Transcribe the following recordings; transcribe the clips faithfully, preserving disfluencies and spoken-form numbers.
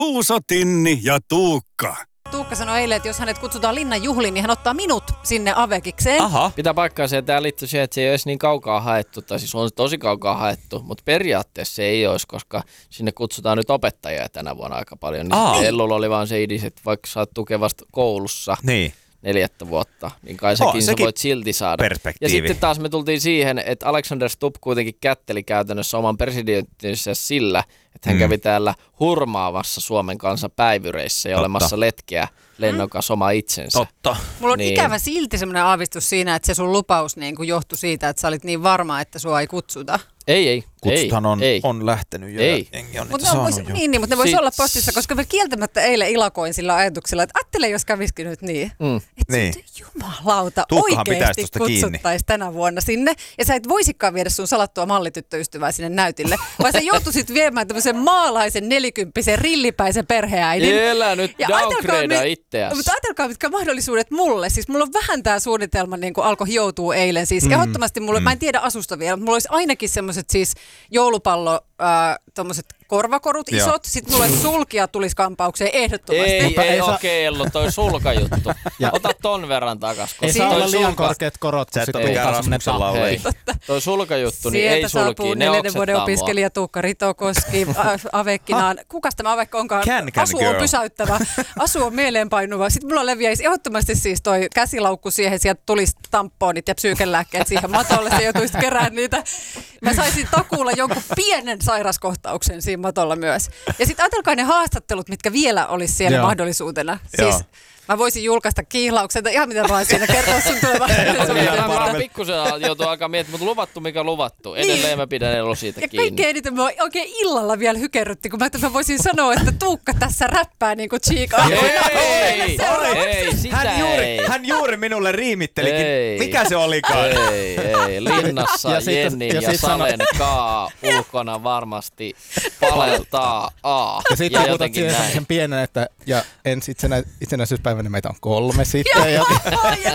Juuso, Tinni ja Tuukka. Tuukka sanoi eilen, että jos hänet kutsutaan linnan juhliin, niin hän ottaa minut sinne avekikseen. Aha. Pitää paikkaansa, ja tää liittyy siihen, että se ei olisi niin kaukaa haettu, tai siis on se tosi kaukaa haettu, mutta periaatteessa se ei olisi, koska sinne kutsutaan nyt opettajia tänä vuonna aika paljon. Niin Ellulla oli vaan se idis, että vaikka sä oot tukevasta koulussa niin. neljättä vuotta, niin kai sekin, oh, sekin sä voit silti saada. Ja sitten taas me tultiin siihen, että Alexander Stubb kuitenkin kätteli käytännössä oman presidenttinsä sillä, että hän mm. kävi täällä hurmaavassa Suomen kanssa päivyreissä ja Totta. olemassa letkeä lennokas oma itsensä. Totta. Mulla on niin. ikävä silti semmoinen aavistus siinä, että se sun lupaus niin kuin johtui siitä, että sä olit niin varma, että sua ei kutsuta. Ei, ei. Kutsuthan on, ei. on lähtenyt jo. Ei. Mutta ne, vois, niin, niin, mut ne voisi si- olla postissa, koska mä kieltämättä eilen ilakoin sillä ajatuksella, että ajattele, jos kävisikin nyt niin. Mm. Että niin. jumalauta Tuukkahan oikeasti kutsuttaisiin tänä vuonna sinne. Ja sä et voisikaan viedä sun salattua mallityttöystävää sinne näytille, vaan sä joutuisit viemään tämmöisen maalaisen nelikymppisen rillipäisen perheäidin. Elä nyt downgradea itseäsi. Mutta ajatelkaa, mitkä mahdollisuudet mulle. Siis mulla on vähän tää suunnitelma, niin kuin alkoi hioutua eilen. Siis mm. ehdottomasti mulle, mm. mä en tiedä asusta vielä, mutta mulla olisi ainakin semmoiset siis joulupallo, äh, tommoset korvakorut isot, Joo. Sitten mulle sulkia tulisi kampaukseen ehdottomasti. Ei, ei, ei okei, Ellu, toi sulkajuttu. Ota ton verran takas. Ei saa olla liian korkeat korot, sä et ole mikään Rasmuksella ole. Toi sulkajuttu, niin Sieltä ei sulki, saapuu ne neljännen vuoden oksettaa opiskelija Tuukka Ritokoski avekkinaan. Kukas tämä avekka onkaan? Can, can Asu girl. on pysäyttävä, asu on mieleenpainuva. Sitten mulla leviäisi ehdottomasti siis toi käsilaukku siihen, sieltä tulisi tamponit ja psyykelääkkeet siihen matolle, se joutuisi kerään niitä. Mä saisin takuulla jonkun pienen sairaskohtauksen siinä matolla myös. Ja sitten ajatelkaa ne haastattelut, mitkä vielä olisi siellä Joo. mahdollisuutena. Siis Joo. Mä voisin julkaista kiihlauksen tai ihan mitä vaan siinä kertoa sun tulevaisuudesta. Pikkusen joutuu alkaa miettimään, mutta luvattu mikä luvattu. Edelleen niin. Mä pidän Ellu siitä ja kiinni. Ja kaikkein eniten mä oikein illalla vielä hykerrytti, kun mä, mä voisin sanoa, että Tuukka tässä räppää niin kuin Chica. Ei, ei, ei, sitä hän juuri, ei. Hän juuri minulle riimittelikin. Ei. Mikä se olikaan? Ei, ei. Linnassa ja Jennin ja, ja Salen kaa ulkona varmasti paleltaa A. Ja sitten puhutat siihen sen pienen, että ja ensi itsenä, itsenäisyyspäivänä meitä on kolme sitten. Ja, ja.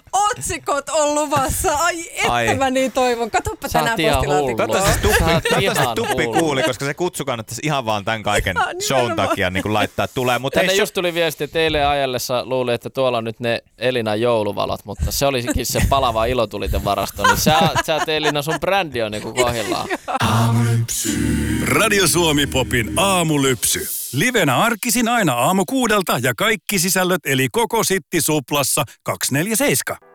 Otsikot on luvassa. Ai että Ai. Mä niin toivon. Katoppa Sä tänään postilaatikkoa. Toivottavasti Tuppi kuuli, koska se kutsu kannattaisi ihan vaan tämän kaiken shown takia niin laittaa tulee. Mut tänne hei, just tuli viesti, että eilen ajallessa luuli, että tuolla on nyt ne Elinan jouluvalot, mutta se olisikin se palava ilotuliten varasto. Niin sä, sä et Elina, sun brändi on niinku kohdillaan. Aamulypsy. Radio Suomi Popin aamulypsy. Livenä arkisin aina aamu kuudelta ja kaikki sisällöt eli koko Sitti Suplassa kaksikymmentäneljä seitsemän.